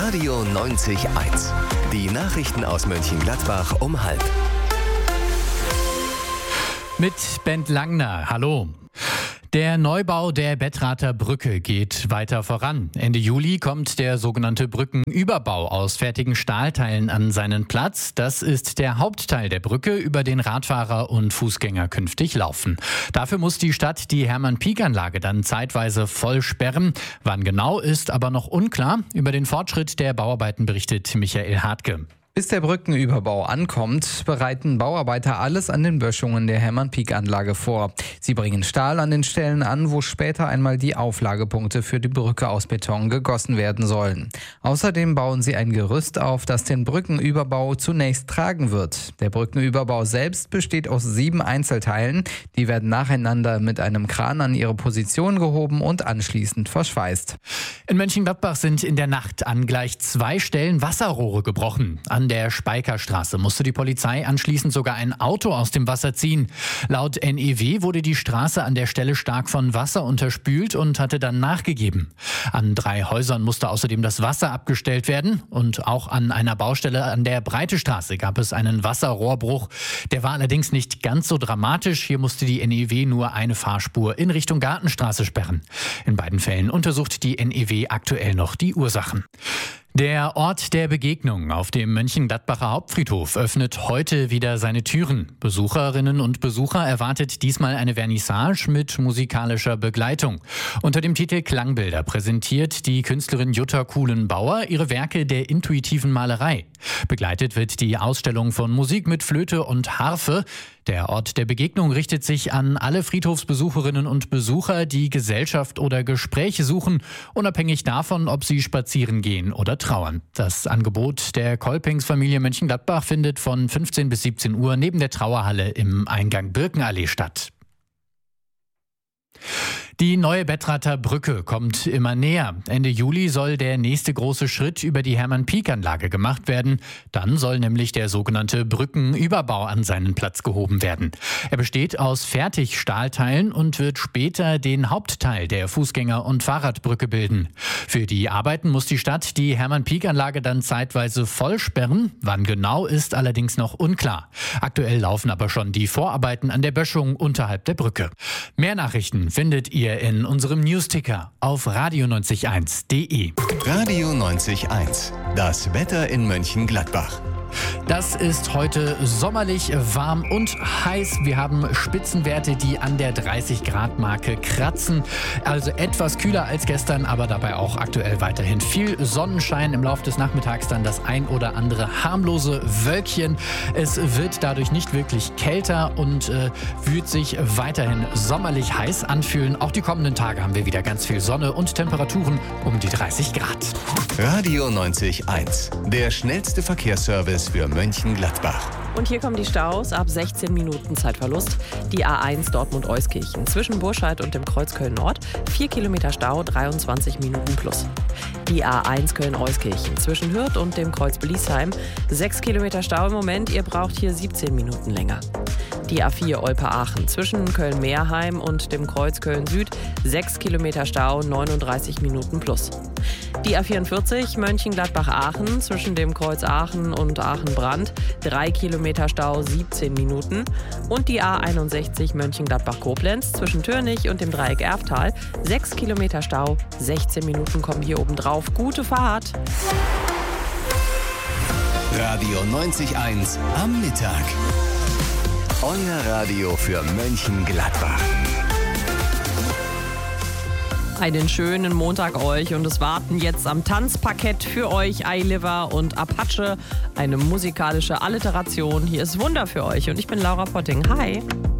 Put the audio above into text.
Radio 90.1. Die Nachrichten aus Mönchengladbach um 12:30. Mit Bent Langner, hallo. Der Neubau der Betrather Brücke geht weiter voran. Ende Juli kommt der sogenannte Brückenüberbau aus fertigen Stahlteilen an seinen Platz. Das ist der Hauptteil der Brücke, über den Radfahrer und Fußgänger künftig laufen. Dafür muss die Stadt die Hermann-Pieck-Anlage dann zeitweise voll sperren. Wann genau, ist aber noch unklar. Über den Fortschritt der Bauarbeiten berichtet Michael Hartke. Bis der Brückenüberbau ankommt, bereiten Bauarbeiter alles an den Böschungen der Hermann-Pieck-Anlage vor. Sie bringen Stahl an den Stellen an, wo später einmal die Auflagepunkte für die Brücke aus Beton gegossen werden sollen. Außerdem bauen sie ein Gerüst auf, das den Brückenüberbau zunächst tragen wird. Der Brückenüberbau selbst besteht aus 7 Einzelteilen. Die werden nacheinander mit einem Kran an ihre Position gehoben und anschließend verschweißt. In Mönchengladbach sind in der Nacht an gleich 2 Stellen Wasserrohre gebrochen. An der Speikerstraße musste die Polizei anschließend sogar ein Auto aus dem Wasser ziehen. Laut NEW wurde die Straße an der Stelle stark von Wasser unterspült und hatte dann nachgegeben. An 3 Häusern musste außerdem das Wasser abgestellt werden. Und auch an einer Baustelle an der Breitestraße gab es einen Wasserrohrbruch. Der war allerdings nicht ganz so dramatisch. Hier musste die NEW nur eine Fahrspur in Richtung Gartenstraße sperren. In beiden Fällen untersucht die NEW aktuell noch die Ursachen. Der Ort der Begegnung auf dem Mönchengladbacher Hauptfriedhof öffnet heute wieder seine Türen. Besucherinnen und Besucher erwartet diesmal eine Vernissage mit musikalischer Begleitung. Unter dem Titel Klangbilder präsentiert die Künstlerin Jutta Kuhlen-Bauer ihre Werke der intuitiven Malerei. Begleitet wird die Ausstellung von Musik mit Flöte und Harfe. Der Ort der Begegnung richtet sich an alle Friedhofsbesucherinnen und Besucher, die Gesellschaft oder Gespräche suchen, unabhängig davon, ob sie spazieren gehen oder trauern. Das Angebot der Kolpingsfamilie Mönchengladbach findet von 15 bis 17 Uhr neben der Trauerhalle im Eingang Birkenallee statt. Die neue Betrather Brücke kommt immer näher. Ende Juli soll der nächste große Schritt über die Hermann-Pieck-Anlage gemacht werden. Dann soll nämlich der sogenannte Brückenüberbau an seinen Platz gehoben werden. Er besteht aus Fertigstahlteilen und wird später den Hauptteil der Fußgänger- und Fahrradbrücke bilden. Für die Arbeiten muss die Stadt die Hermann-Pieck-Anlage dann zeitweise voll sperren. Wann genau, ist allerdings noch unklar. Aktuell laufen aber schon die Vorarbeiten an der Böschung unterhalb der Brücke. Mehr Nachrichten findet ihr in unserem Newsticker auf radio90.1.de. Radio 90.1. Das Wetter in Mönchengladbach. Das ist heute sommerlich warm und heiß. Wir haben Spitzenwerte, die an der 30-Grad-Marke kratzen. Also etwas kühler als gestern, aber dabei auch aktuell weiterhin viel Sonnenschein. Im Laufe des Nachmittags dann das ein oder andere harmlose Wölkchen. Es wird dadurch nicht wirklich kälter und wird sich weiterhin sommerlich heiß anfühlen. Auch die kommenden Tage haben wir wieder ganz viel Sonne und Temperaturen um die 30 Grad. Radio 90.1. Der schnellste Verkehrsservice für Mönchengladbach. Und hier kommen die Staus ab 16 Minuten Zeitverlust. Die A1 Dortmund-Euskirchen zwischen Burscheid und dem Kreuz Köln-Nord. 4 Kilometer Stau, 23 Minuten plus. Die A1 Köln-Euskirchen zwischen Hürth und dem Kreuz Bliesheim. 6 Kilometer Stau im Moment, ihr braucht hier 17 Minuten länger. Die A4 Olpe-Aachen zwischen Köln-Meerheim und dem Kreuz Köln-Süd. 6 Kilometer Stau, 39 Minuten plus. Die A44 Mönchengladbach-Aachen zwischen dem Kreuz Aachen und Aachen-Brand. 3 Kilometer Stau, 17 Minuten. Und die A61 Mönchengladbach-Koblenz zwischen Türnich und dem Dreieck Erftal. 6 Kilometer Stau, 16 Minuten kommen hier oben drauf. Gute Fahrt! Radio 90.1 am Mittag. Euer Radio für Mönchengladbach. Einen schönen Montag euch und es warten jetzt am Tanzparkett für euch iLiver und Apache. Eine musikalische Alliteration. Hier ist Wunder für euch und ich bin Laura Potting. Hi!